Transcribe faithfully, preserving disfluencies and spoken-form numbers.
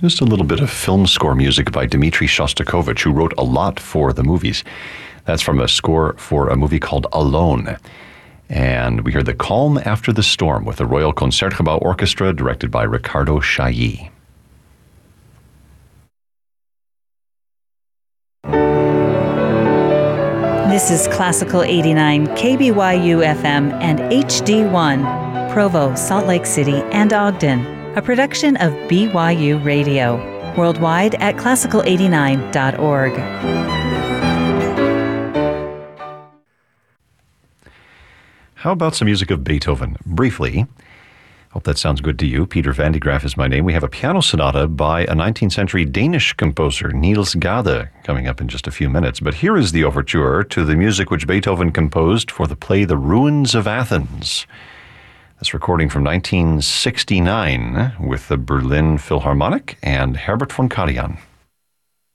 Just a little bit of film score music by Dmitri Shostakovich, who wrote a lot for the movies. That's from a score for a movie called Alone. And we hear The Calm After the Storm with the Royal Concertgebouw Orchestra, directed by Ricardo Chailly. This is Classical eighty-nine, K B Y U F M and H D one, Provo, Salt Lake City, and Ogden, a production of B Y U Radio, worldwide at classical eighty-nine dot org. How about some music of Beethoven? Briefly, hope that sounds good to you. Peter Van de Graaff is my name. We have a piano sonata by a nineteenth century Danish composer, Niels Gade, coming up in just a few minutes. But here is the overture to the music which Beethoven composed for the play The Ruins of Athens. This recording from nineteen sixty-nine with the Berlin Philharmonic and Herbert von Karajan.